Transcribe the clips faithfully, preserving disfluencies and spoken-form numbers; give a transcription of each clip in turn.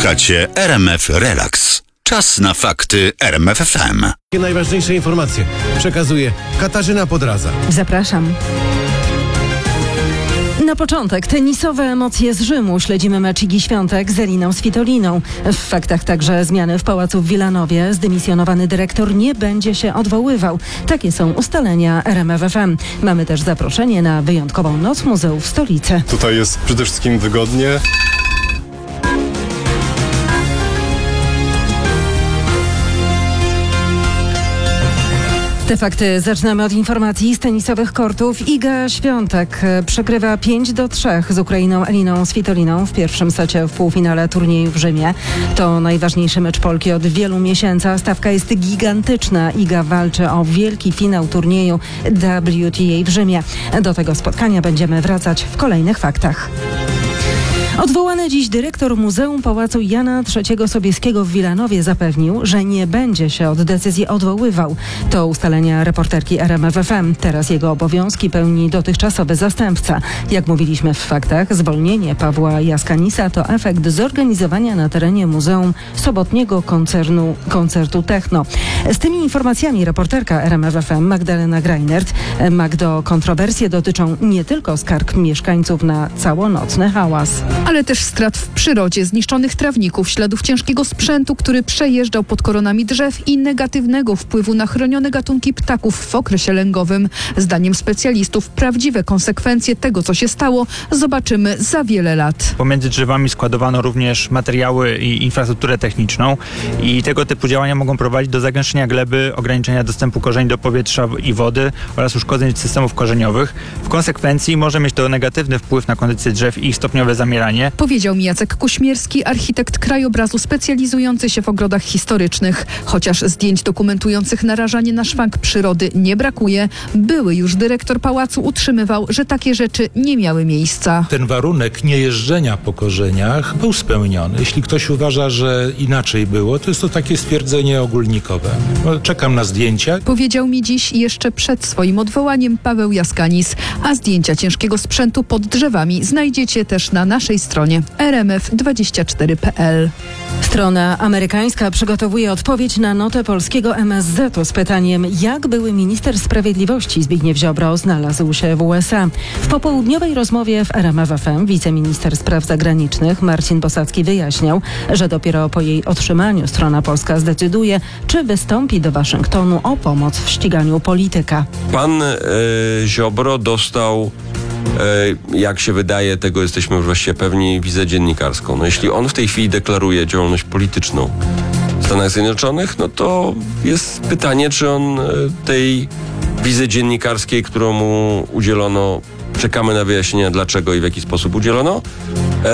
Słuchacie R M F Relax. Czas na fakty R M F F M. Najważniejsze informacje przekazuje Katarzyna Podradza. Zapraszam. Na początek tenisowe emocje z Rzymu. Śledzimy mecz Igi Świątek z Eliną Svitoliną. W faktach także zmiany w Pałacu w Wilanowie. Zdymisjonowany dyrektor nie będzie się odwoływał. Takie są ustalenia R M F F M. Mamy też zaproszenie na wyjątkową noc muzeów w stolicy. Tutaj jest przede wszystkim wygodnie. Te fakty zaczynamy od informacji z tenisowych kortów. Iga Świątek przegrywa pięć do trzech z Ukrainą Eliną Svitoliną w pierwszym secie w półfinale turnieju w Rzymie. To najważniejszy mecz Polki od wielu miesięcy. Stawka jest gigantyczna. Iga walczy o wielki finał turnieju W T A w Rzymie. Do tego spotkania będziemy wracać w kolejnych faktach. Odwołany dziś dyrektor Muzeum Pałacu Jana trzeciego Sobieskiego w Wilanowie zapewnił, że nie będzie się od decyzji odwoływał. To ustalenia reporterki R M F F M. Teraz jego obowiązki pełni dotychczasowy zastępca. Jak mówiliśmy w faktach, zwolnienie Pawła Jaskanisa to efekt zorganizowania na terenie muzeum sobotniego koncernu, koncertu techno. Z tymi informacjami reporterka R M F F M Magdalena Greinert. Magdo, kontrowersje dotyczą nie tylko skarg mieszkańców na całonocny hałas, ale też strat w przyrodzie, zniszczonych trawników, śladów ciężkiego sprzętu, który przejeżdżał pod koronami drzew i negatywnego wpływu na chronione gatunki ptaków w okresie lęgowym. Zdaniem specjalistów prawdziwe konsekwencje tego, co się stało, zobaczymy za wiele lat. Pomiędzy drzewami składowano również materiały i infrastrukturę techniczną i tego typu działania mogą prowadzić do zagęszczenia gleby, ograniczenia dostępu korzeni do powietrza i wody oraz uszkodzeń systemów korzeniowych. W konsekwencji może mieć to negatywny wpływ na kondycję drzew i ich stopniowe zamieranie. Powiedział mi Jacek Kuśmierski, architekt krajobrazu specjalizujący się w ogrodach historycznych. Chociaż zdjęć dokumentujących narażanie na szwank przyrody nie brakuje, były już dyrektor pałacu utrzymywał, że takie rzeczy nie miały miejsca. Ten warunek niejeżdżenia po korzeniach był spełniony. Jeśli ktoś uważa, że inaczej było, to jest to takie stwierdzenie ogólnikowe. No, czekam na zdjęcia. Powiedział mi dziś jeszcze przed swoim odwołaniem Paweł Jaskanis, a zdjęcia ciężkiego sprzętu pod drzewami znajdziecie też na naszej stronie R M F dwadzieścia cztery kropka p l. Strona amerykańska przygotowuje odpowiedź na notę polskiego M S Z-u z pytaniem, jak były minister sprawiedliwości Zbigniew Ziobro znalazł się w U S A. W popołudniowej rozmowie w R M F F M wiceminister spraw zagranicznych Marcin Bosacki wyjaśniał, że dopiero po jej otrzymaniu strona polska zdecyduje, czy wystąpi do Waszyngtonu o pomoc w ściganiu polityka. Pan e, Ziobro dostał, e, jak się wydaje, tego jesteśmy już właściwie pewni, wizę dziennikarską. No, jeśli on w tej chwili deklaruje działalność polityczną w Stanach Zjednoczonych, no to jest pytanie, czy on e, tej wizy dziennikarskiej, którą mu udzielono, czekamy na wyjaśnienia dlaczego i w jaki sposób udzielono, e,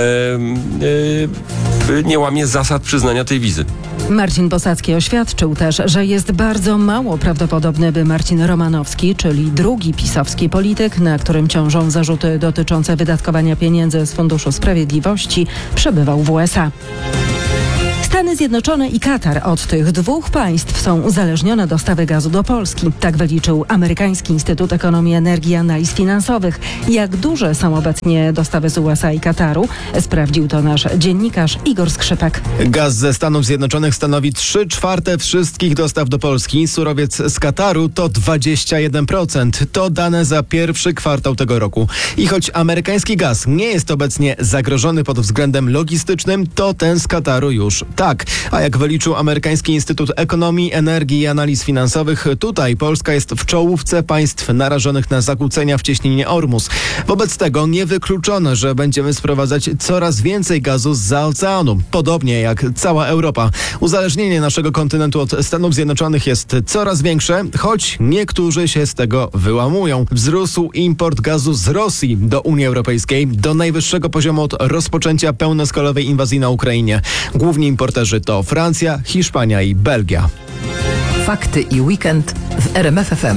e, nie łamie zasad przyznania tej wizy. Marcin Bosacki oświadczył też, że jest bardzo mało prawdopodobne, by Marcin Romanowski, czyli drugi pisowski polityk, na którym ciążą zarzuty dotyczące wydatkowania pieniędzy z Funduszu Sprawiedliwości, przebywał w U S A. Stany Zjednoczone i Katar od tych dwóch państw są uzależnione dostawy gazu do Polski. Tak wyliczył amerykański Instytut Ekonomii, Energii i Analiz Finansowych. Jak duże są obecnie dostawy z U S A i Kataru? Sprawdził to nasz dziennikarz Igor Skrzypek. Gaz ze Stanów Zjednoczonych stanowi trzy czwarte wszystkich dostaw do Polski. Surowiec z Kataru to dwadzieścia jeden procent. To dane za pierwszy kwartał tego roku. I choć amerykański gaz nie jest obecnie zagrożony pod względem logistycznym, to ten z Kataru już tak. A jak wyliczył amerykański Instytut Ekonomii, Energii i Analiz Finansowych, tutaj Polska jest w czołówce państw narażonych na zakłócenia w cieśninie Ormus. Wobec tego niewykluczone, że będziemy sprowadzać coraz więcej gazu zza oceanu. Podobnie jak cała Europa. Uzależnienie naszego kontynentu od Stanów Zjednoczonych jest coraz większe, choć niektórzy się z tego wyłamują. Wzrósł import gazu z Rosji do Unii Europejskiej do najwyższego poziomu od rozpoczęcia pełnoskalowej inwazji na Ukrainie. Główni importerzy to Francja, Hiszpania i Belgia. Fakty i weekend w R M F F M.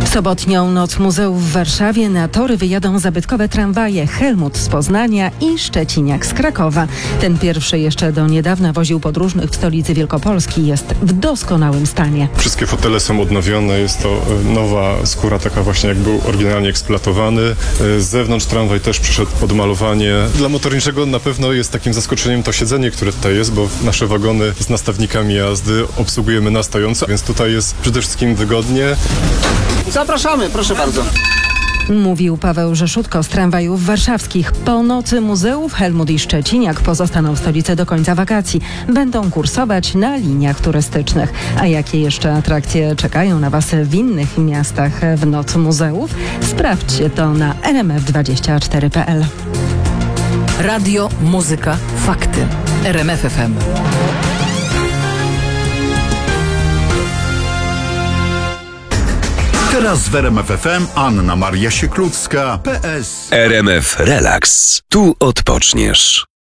Sobotnią Noc Muzeów w Warszawie na tory wyjadą zabytkowe tramwaje Helmut z Poznania i Szczeciniak z Krakowa. Ten pierwszy jeszcze do niedawna woził podróżnych w stolicy Wielkopolski. Jest w doskonałym stanie. Wszystkie fotele są odnowione, jest to nowa skóra, taka właśnie jak był oryginalnie eksploatowany. Z zewnątrz tramwaj też przyszedł podmalowanie. Dla motorniczego na pewno jest takim zaskoczeniem to siedzenie, które tutaj jest, bo nasze wagony z nastawnikami jazdy obsługujemy na stojąco, więc tutaj jest przede wszystkim wygodnie. Zapraszamy, proszę bardzo. Mówił Paweł Rzeszutko z tramwajów warszawskich. Po nocy muzeów Helmut i Szczeciniak pozostaną w stolicy do końca wakacji. Będą kursować na liniach turystycznych. A jakie jeszcze atrakcje czekają na Was w innych miastach w Noc Muzeów? Sprawdźcie to na r m f dwadzieścia cztery kropka p l. Radio, muzyka, fakty. R M F F M. Teraz w R M F F M Anna Maria Sieklucka, P S. R M F Relax. Tu odpoczniesz.